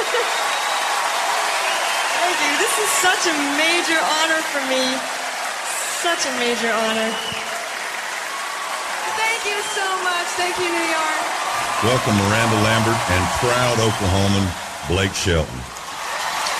Thank you. This is such a major honor for me. Such a major honor. Thank you so much. Thank you, New York. Welcome Miranda Lambert and proud Oklahoman Blake Shelton.